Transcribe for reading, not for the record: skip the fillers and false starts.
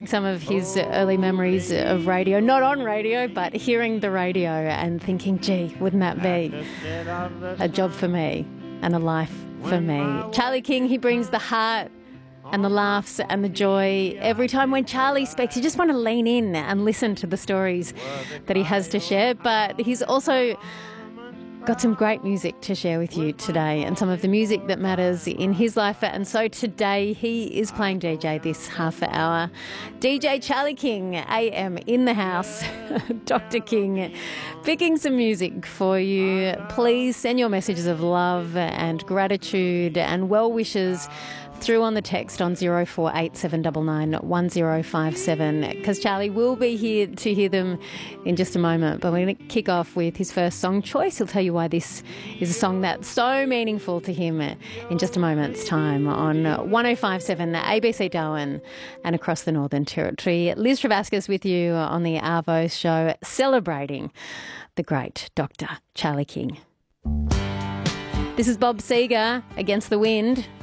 some of his early memories of radio, not on radio, but hearing the radio and thinking, gee, wouldn't that be a job for me and a life for me? Charlie King, he brings the heart and the laughs and the joy. Every time when Charlie speaks, you just want to lean in and listen to the stories that he has to share. But he's also got some great music to share with you today, and some of the music that matters in his life. And so today he is playing DJ this half hour. DJ Charlie King, AM in the house. Dr. King picking some music for you. Please send your messages of love and gratitude and well wishes through on the text on 0487991057, because Charlie will be here to hear them in just a moment. But we're going to kick off with his first song choice. He'll tell you why this is a song that's so meaningful to him in just a moment's time on 1057 ABC Darwin and across the Northern Territory. Liz Travascus with you on the Arvo Show, celebrating the great Dr. Charlie King. This is Bob Seger, Against the Wind.